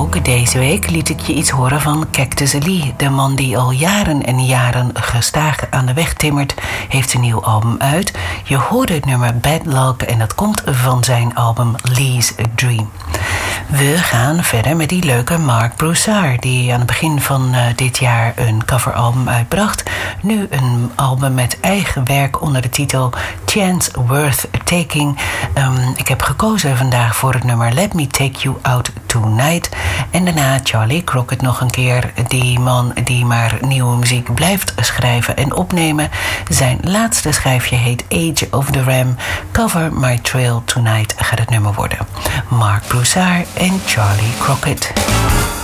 Ook deze week liet ik je iets horen van Cactus Lee. De man die al jaren en jaren gestaag aan de weg timmert, heeft een nieuw album uit. Je hoorde het nummer Bad Luck en dat komt van zijn album Lee's Dream. We gaan verder met die leuke Mark Broussard, die aan het begin van dit jaar een coveralbum uitbracht. Nu een album met eigen werk onder de titel Chance Worth Taking. Ik heb gekozen vandaag voor het nummer Let Me Take You Out Tonight. En daarna Charlie Crockett nog een keer. Die man die maar nieuwe muziek blijft schrijven en opnemen. Zijn laatste schijfje heet Age of the Ram. Cover My Trail Tonight gaat het nummer worden. Mark Broussard en Charlie Crockett.